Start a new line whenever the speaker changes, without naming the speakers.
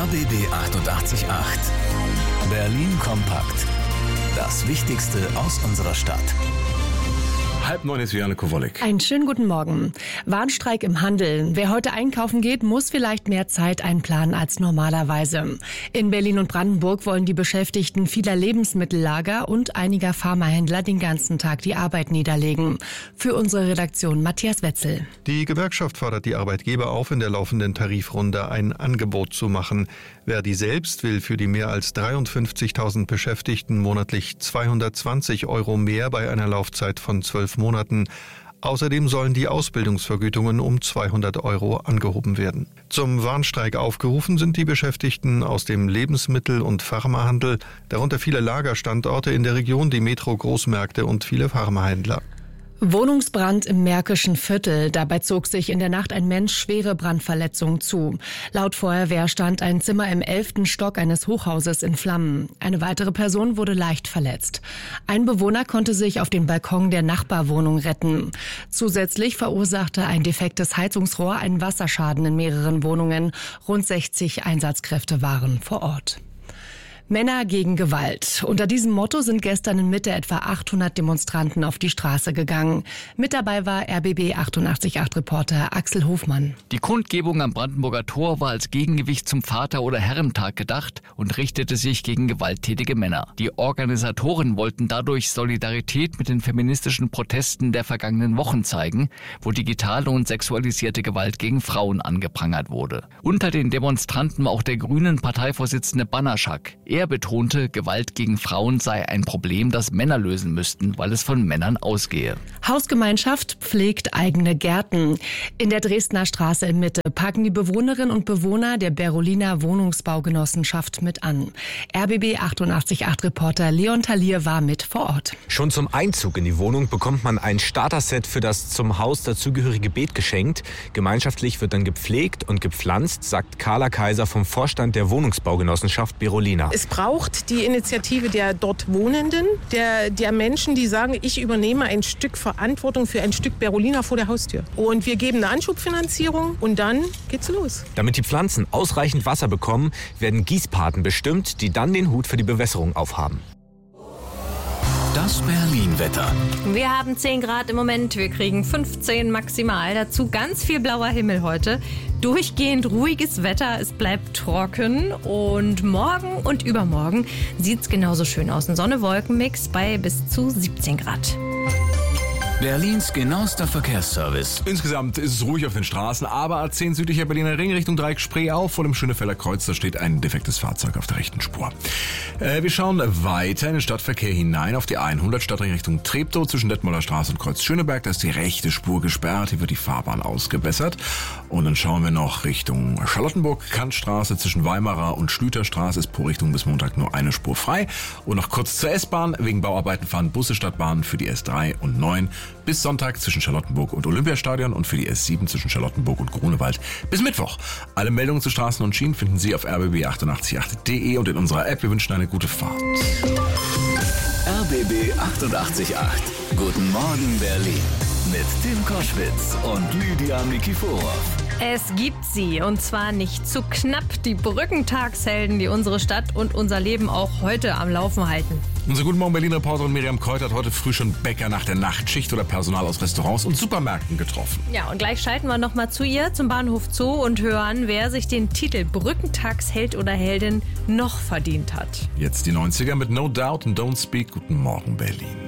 RBB 888. Berlin kompakt. Das Wichtigste aus unserer Stadt.
8:30 ist Jana Kowalik.
Einen schönen guten Morgen. Warnstreik im Handel. Wer heute einkaufen geht, muss vielleicht mehr Zeit einplanen als normalerweise. In Berlin und Brandenburg wollen die Beschäftigten vieler Lebensmittellager und einiger Pharmahändler den ganzen Tag die Arbeit niederlegen. Für unsere Redaktion Matthias Wetzel.
Die Gewerkschaft fordert die Arbeitgeber auf, in der laufenden Tarifrunde ein Angebot zu machen. Verdi selbst will für die mehr als 53.000 Beschäftigten monatlich 220 € mehr bei einer Laufzeit von 12 Monaten. Außerdem sollen die Ausbildungsvergütungen um 200 € angehoben werden. Zum Warnstreik aufgerufen sind die Beschäftigten aus dem Lebensmittel- und Pharmahandel, darunter viele Lagerstandorte in der Region, die Metro-Großmärkte und viele Pharmahändler.
Wohnungsbrand im Märkischen Viertel. Dabei zog sich in der Nacht ein Mensch schwere Brandverletzungen zu. Laut Feuerwehr stand ein Zimmer im 11. Stock eines Hochhauses in Flammen. Eine weitere Person wurde leicht verletzt. Ein Bewohner konnte sich auf den Balkon der Nachbarwohnung retten. Zusätzlich verursachte ein defektes Heizungsrohr einen Wasserschaden in mehreren Wohnungen. Rund 60 Einsatzkräfte waren vor Ort. Männer gegen Gewalt. Unter diesem Motto sind gestern in Mitte etwa 800 Demonstranten auf die Straße gegangen. Mit dabei war RBB 888-Reporter Axel Hofmann.
Die Kundgebung am Brandenburger Tor war als Gegengewicht zum Vater- oder Herrentag gedacht und richtete sich gegen gewalttätige Männer. Die Organisatoren wollten dadurch Solidarität mit den feministischen Protesten der vergangenen Wochen zeigen, wo digitale und sexualisierte Gewalt gegen Frauen angeprangert wurde. Unter den Demonstranten war auch der grünen Parteivorsitzende Banaschak. Er betonte, Gewalt gegen Frauen sei ein Problem, das Männer lösen müssten, weil es von Männern ausgehe.
Hausgemeinschaft pflegt eigene Gärten. In der Dresdner Straße in Mitte packen die Bewohnerinnen und Bewohner der Berolina Wohnungsbaugenossenschaft mit an. RBB 888-Reporter Leon Talier war mit vor Ort.
Schon zum Einzug in die Wohnung bekommt man ein Starter-Set für das zum Haus dazugehörige Beet geschenkt. Gemeinschaftlich wird dann gepflegt und gepflanzt, sagt Carla Kaiser vom Vorstand der Wohnungsbaugenossenschaft Berolina.
Es braucht die Initiative der dort Wohnenden, der Menschen, die sagen, ich übernehme ein Stück Verantwortung für ein Stück Berolina vor der Haustür. Und wir geben eine Anschubfinanzierung und dann geht's los.
Damit die Pflanzen ausreichend Wasser bekommen, werden Gießpaten bestimmt, die dann den Hut für die Bewässerung aufhaben.
Das Berlin-Wetter.
Wir haben 10 Grad im Moment, wir kriegen 15 maximal. Dazu ganz viel blauer Himmel heute. Durchgehend ruhiges Wetter, es bleibt trocken und morgen und übermorgen sieht es genauso schön aus. Ein Sonne-Wolken-Mix bei bis zu 17 Grad.
Berlins genauester Verkehrsservice.
Insgesamt ist es ruhig auf den Straßen, aber A10 südlicher Berliner Ring Richtung Dreieck Spree auf. Vor dem Schönefelder Kreuz, da steht ein defektes Fahrzeug auf der rechten Spur. Wir schauen weiter in den Stadtverkehr hinein auf die 100 Stadtring Richtung Treptow zwischen Detmolder Straße und Kreuz Schöneberg. Da ist die rechte Spur gesperrt, hier wird die Fahrbahn ausgebessert. Und dann schauen wir noch Richtung Charlottenburg, Kantstraße zwischen Weimarer und Schlüterstraße ist pro Richtung bis Montag nur eine Spur frei. Und noch kurz zur S-Bahn. Wegen Bauarbeiten fahren Busse Stadtbahn für die S3 und 9 bis Sonntag zwischen Charlottenburg und Olympiastadion und für die S7 zwischen Charlottenburg und Grunewald bis Mittwoch. Alle Meldungen zu Straßen und Schienen finden Sie auf rbb888.de und in unserer App. Wir wünschen eine gute Fahrt.
RBB 888. Guten Morgen Berlin. Mit Tim Koschwitz und Lydia Nikiforov.
Es gibt sie, und zwar nicht zu knapp, die Brückentagshelden, die unsere Stadt und unser Leben auch heute am Laufen halten.
Unsere Guten Morgen Berlin-Reporterin Miriam Keut hat heute früh schon Bäcker nach der Nachtschicht oder Personal aus Restaurants und Supermärkten getroffen.
Ja, und gleich schalten wir nochmal zu ihr zum Bahnhof Zoo und hören, wer sich den Titel Brückentagsheld oder Heldin noch verdient hat.
Jetzt die 90er mit No Doubt und Don't Speak. Guten Morgen Berlin.